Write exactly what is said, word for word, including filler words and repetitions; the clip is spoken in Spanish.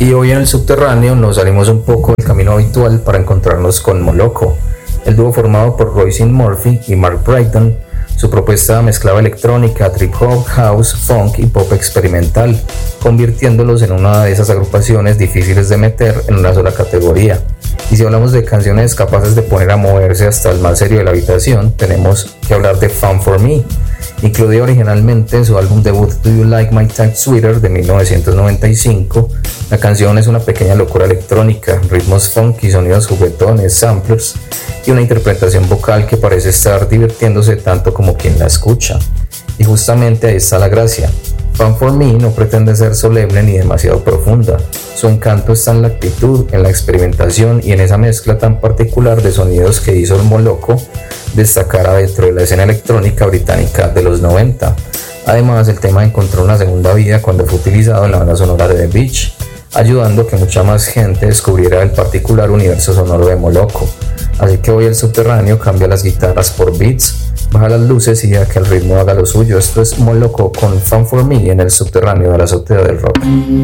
Y hoy en el subterráneo nos salimos un poco del camino habitual para encontrarnos con Moloko, el dúo formado por Roisin Murphy y Mark Brydon. Su propuesta mezclaba electrónica, trip hop, house, funk y pop experimental, convirtiéndolos en una de esas agrupaciones difíciles de meter en una sola categoría. Y si hablamos de canciones capaces de poner a moverse hasta el más serio de la habitación, tenemos que hablar de Fun For Me, incluido originalmente en su álbum debut Do You Like My Type Sweeter de mil novecientos noventa y cinco. La canción es una pequeña locura electrónica, ritmos funky, sonidos juguetones, samplers y una interpretación vocal que parece estar divirtiéndose tanto como quien la escucha. Y justamente ahí está la gracia. Fun For Me no pretende ser solemne ni demasiado profunda. Su encanto está en la actitud, en la experimentación y en esa mezcla tan particular de sonidos que hizo el Moloko destacara dentro de la escena electrónica británica de los noventa. Además, el tema encontró una segunda vida cuando fue utilizado en la banda sonora de The Beach, ayudando a que mucha más gente descubriera el particular universo sonoro de Moloko. Así que hoy el subterráneo cambia las guitarras por beats, baja las luces y deja que el ritmo haga lo suyo. Esto es Moloko con Fun For Me en el subterráneo de la azotea del rock.